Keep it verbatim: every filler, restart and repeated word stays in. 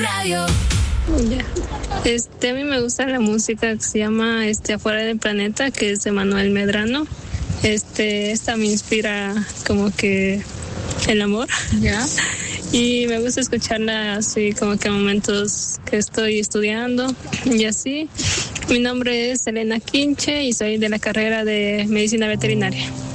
Radio. Ya. Este, a mí me gusta la música que se llama este, Afuera del Planeta, que es de Manuel Medrano. Este, esta me inspira como que el amor. Ya. Y me gusta escucharla así como que en momentos que estoy estudiando y así. Mi nombre es Elena Quinche y soy de la carrera de Medicina Veterinaria.